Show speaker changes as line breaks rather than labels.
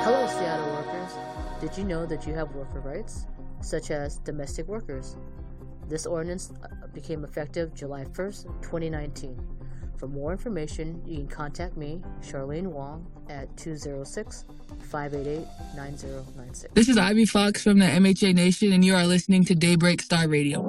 Hello, Seattle workers. Did you know that you have worker rights, such as domestic workers? This ordinance became effective July 1st, 2019. For more information, you can contact me, Charlene Wong, at 206-588-9096.
This is Ivy Fox from the MHA Nation, and you are listening to Daybreak Star Radio.